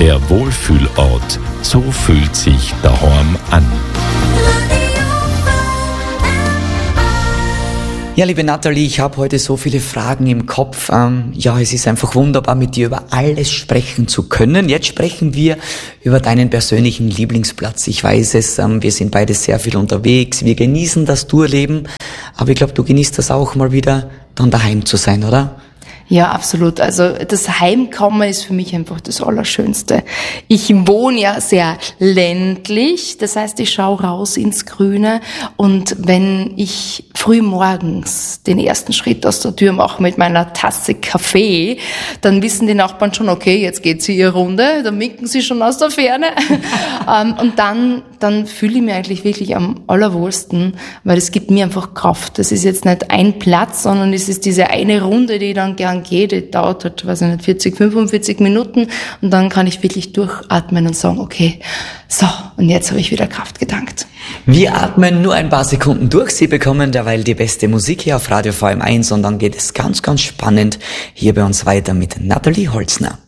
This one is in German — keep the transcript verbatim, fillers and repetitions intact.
der Wohlfühlort. So fühlt sich daheim an. Ja, liebe Nathalie, ich habe heute so viele Fragen im Kopf. Ähm, ja, es ist einfach wunderbar, mit dir über alles sprechen zu können. Jetzt sprechen wir über deinen persönlichen Lieblingsplatz. Ich weiß es, ähm, wir sind beide sehr viel unterwegs, wir genießen das Tourleben, aber ich glaube, du genießt das auch mal wieder, dann daheim zu sein, oder? Ja, absolut. Also das Heimkommen ist für mich einfach das Allerschönste. Ich wohne ja sehr ländlich, das heißt, ich schaue raus ins Grüne und wenn ich früh morgens den ersten Schritt aus der Tür mache mit meiner Tasse Kaffee, dann wissen die Nachbarn schon, okay, jetzt geht sie ihre Runde, dann winken sie schon aus der Ferne. Und dann, dann fühle ich mich eigentlich wirklich am allerwohlsten, weil es gibt mir einfach Kraft. Das ist jetzt nicht ein Platz, sondern es ist diese eine Runde, die ich dann gern gehe, die dauert halt, weiß ich nicht, vierzig, fünfundvierzig Minuten und dann kann ich wirklich durchatmen und sagen, okay, so, und jetzt habe ich wieder Kraft getankt. Wir atmen nur ein paar Sekunden durch. Sie bekommen derweil die beste Musik hier auf Radio V M eins und dann geht es ganz, ganz spannend hier bei uns weiter mit Nathalie Holzner.